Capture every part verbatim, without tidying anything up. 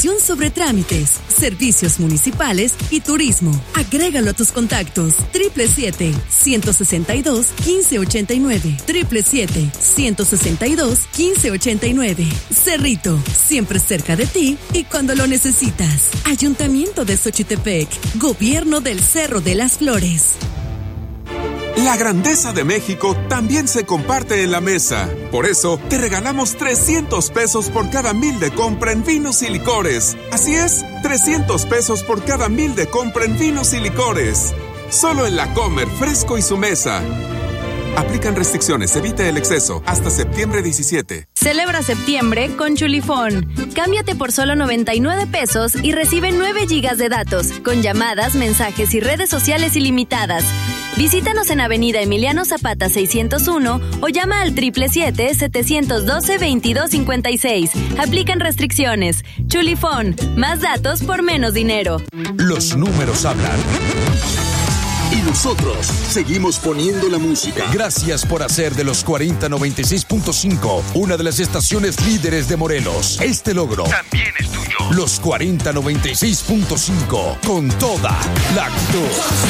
información sobre trámites, servicios municipales y turismo. Agrégalo a tus contactos. Triple siete, ciento sesenta y dos, quince ochenta y nueve. Triple siete, ciento sesenta y dos, quince ochenta y nueve. Cerrito, siempre cerca de ti y cuando lo necesitas. Ayuntamiento de Xochitepec, Gobierno del Cerro de las Flores. La grandeza de México también se comparte en la mesa. Por eso, te regalamos trescientos pesos por cada mil de compra en vinos y licores. Así es, trescientos pesos por cada mil de compra en vinos y licores. Solo en La Comer, Fresco y su mesa. Aplican restricciones, evite el exceso. Hasta septiembre diecisiete. Celebra septiembre con Chulifón. Cámbiate por solo noventa y nueve pesos y recibe nueve gigas de datos, con llamadas, mensajes y redes sociales ilimitadas. Visítanos en Avenida Emiliano Zapata seiscientos uno o llama al triple siete, setecientos doce, veintidós cincuenta y seis. Aplican restricciones. Chulifón, más datos por menos dinero. Los números hablan. Y nosotros seguimos poniendo la música. Gracias por hacer de los cuarenta noventa y seis punto cinco una de las estaciones líderes de Morelos. Este logro también es tuyo. Los cuarenta noventa y seis punto cinco, con toda la actitud.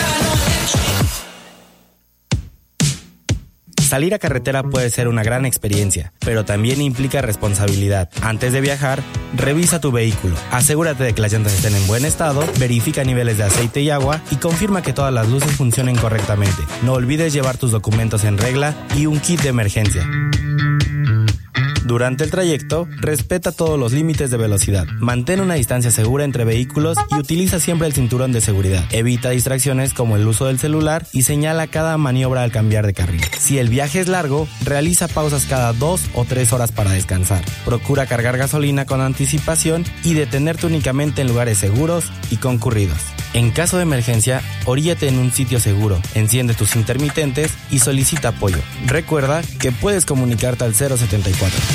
Salir a carretera puede ser una gran experiencia, pero también implica responsabilidad. Antes de viajar, revisa tu vehículo, asegúrate de que las llantas estén en buen estado, verifica niveles de aceite y agua y confirma que todas las luces funcionen correctamente. No olvides llevar tus documentos en regla y un kit de emergencia. Durante el trayecto, respeta todos los límites de velocidad. Mantén una distancia segura entre vehículos y utiliza siempre el cinturón de seguridad. Evita distracciones como el uso del celular y señala cada maniobra al cambiar de carril. Si el viaje es largo, realiza pausas cada dos o tres horas para descansar. Procura cargar gasolina con anticipación y detenerte únicamente en lugares seguros y concurridos. En caso de emergencia, oríllate en un sitio seguro, enciende tus intermitentes y solicita apoyo. Recuerda que puedes comunicarte al cero setenta y cuatro.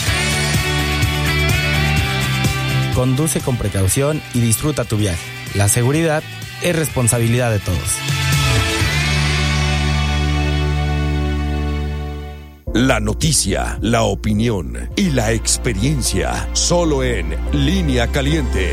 Conduce con precaución y disfruta tu viaje. La seguridad es responsabilidad de todos. La noticia, la opinión y la experiencia, solo en Línea Caliente.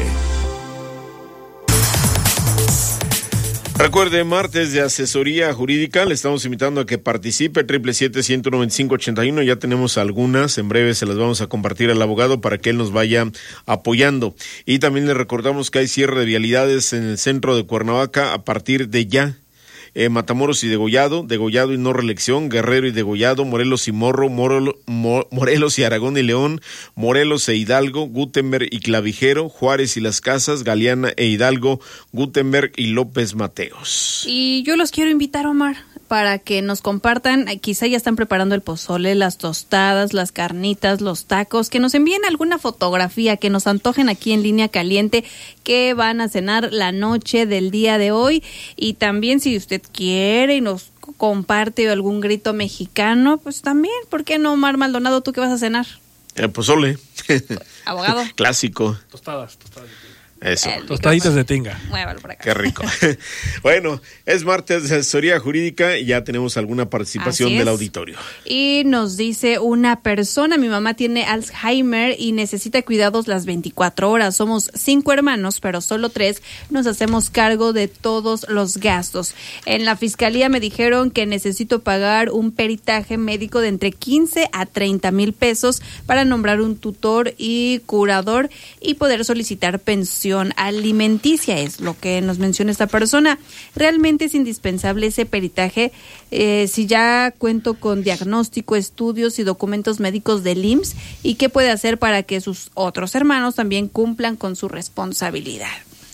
Recuerde, martes de asesoría jurídica, le estamos invitando a que participe, triple siete, ciento noventa y cinco, ochenta y uno, ya tenemos algunas, en breve se las vamos a compartir al abogado para que él nos vaya apoyando. Y también le recordamos que hay cierre de vialidades en el centro de Cuernavaca a partir de ya. Eh, Matamoros y Degollado, Degollado y no reelección, Guerrero y Degollado, Morelos y Morro, Morolo, Mo, Morelos y Aragón y León, Morelos e Hidalgo, Gutenberg y Clavijero, Juárez y Las Casas, Galeana e Hidalgo, Gutenberg y López Mateos. Y yo los quiero invitar, Omar, para que nos compartan, quizá ya están preparando el pozole, las tostadas, las carnitas, los tacos, que nos envíen alguna fotografía, que nos antojen aquí en Línea Caliente, que van a cenar la noche del día de hoy. Y también si usted quiere y nos comparte algún grito mexicano, pues también, ¿por qué no, Omar Maldonado? ¿Tú qué vas a cenar? El pozole. Abogado. Clásico. Tostadas, tostadas. Eso. Tostaditas de tinga. Muévalo por acá. Qué rico. Bueno, es martes de asesoría jurídica y ya tenemos alguna participación del auditorio. Y nos dice una persona, mi mamá tiene Alzheimer y necesita cuidados las veinticuatro horas. Somos cinco hermanos, pero solo tres nos hacemos cargo de todos los gastos. En la fiscalía me dijeron que necesito pagar un peritaje médico de entre quince a treinta mil pesos para nombrar un tutor y curador y poder solicitar pensión alimenticia, es lo que nos menciona esta persona. Realmente es indispensable ese peritaje eh, si ya cuento con diagnóstico, estudios y documentos médicos del I M S S, y qué puede hacer para que sus otros hermanos también cumplan con su responsabilidad.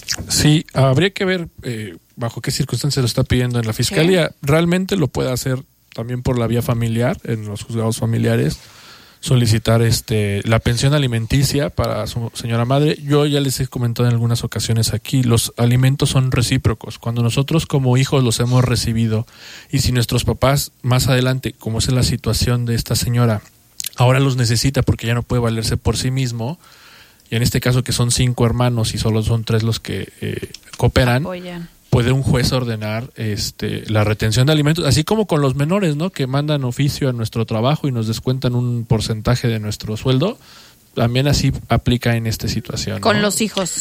Sí, habría que ver eh, bajo qué circunstancias lo está pidiendo en la fiscalía. ¿Qué? Realmente lo puede hacer también por la vía familiar, en los juzgados familiares, solicitar este la pensión alimenticia para su señora madre. Yo ya les he comentado en algunas ocasiones aquí, los alimentos son recíprocos. Cuando nosotros como hijos los hemos recibido, y si nuestros papás más adelante, como es la situación de esta señora, ahora los necesita porque ya no puede valerse por sí mismo, y en este caso que son cinco hermanos y solo son tres los que eh, cooperan, apoyan, puede un juez ordenar este la retención de alimentos, así como con los menores, ¿no? Que mandan oficio a nuestro trabajo y nos descuentan un porcentaje de nuestro sueldo. También así aplica en esta situación, con ¿no? los hijos.